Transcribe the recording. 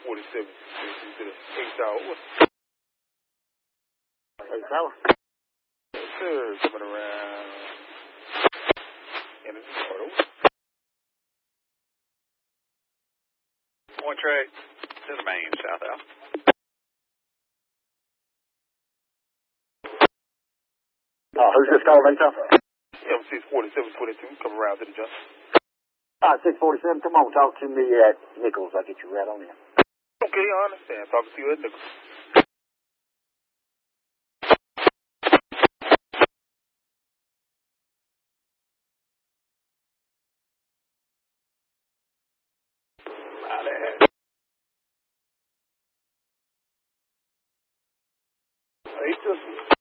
47 to the 8 Tower. Hey, Tower? Yes, sir. Coming around. Energy Auto. Point track to the main, south out. Who's this calling, Tower? M64722, coming around to the junction. 647, come on, talk to me at Nichols. I'll get you right on in. Okay, I understand. Talking to you at Nichols. My bad. Hey, just